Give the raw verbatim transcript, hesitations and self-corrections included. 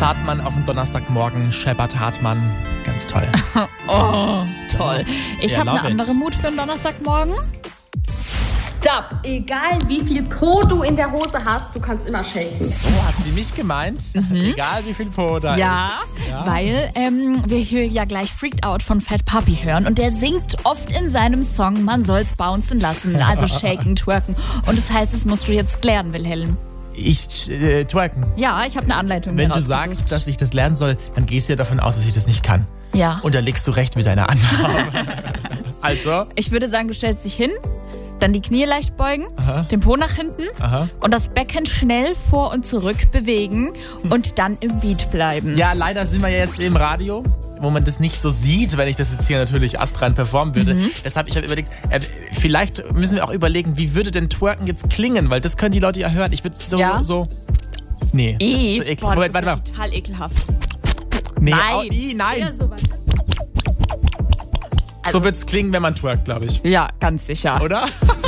Zartmann auf dem Donnerstagmorgen, Shepard Hartmann. Ganz toll. Oh, toll. Ich Ja, habe eine love it. andere Mut für einen Donnerstagmorgen. Stopp! Egal wie viel Po du in der Hose hast, du kannst immer shaken. Oh, hat sie mich gemeint? Egal wie viel Po da Ja, ist. Ja, weil ähm, wir hier ja gleich Freaked Out von Fat Puppy hören. Und der singt oft in seinem Song, man soll's bouncen lassen, also shaken, twerken. Und das heißt, das musst du jetzt lernen, Wilhelm. Ich äh, twerken. Ja, ich habe eine Anleitung Wenn mir du rausgesucht. sagst, dass ich das lernen soll, dann gehst du ja davon aus, dass ich das nicht kann. Ja. Und da legst du recht mit deiner Annahme. Also, Ich würde sagen, du stellst dich hin, dann die Knie leicht beugen, Aha. den Po nach hinten Aha. und das Becken schnell vor und zurück bewegen und dann im Beat bleiben. ja, leider sind wir ja jetzt im Radio, wo man das nicht so sieht, wenn ich das jetzt hier natürlich astrein performen würde. Mhm. Deshalb, ich habe überlegt, äh, vielleicht müssen wir auch überlegen, wie würde denn Twerken jetzt klingen, weil das können die Leute ja hören. Ich würde so, Ja? so... Nee, das ist I, so eklig. boah, das Moment, ist warte ja mal. total ekelhaft. Nee, Nein. oh, I, nein. Ja, so, warte. So wird's klingen, wenn man twerkt, glaube ich. Ja, ganz sicher. Oder?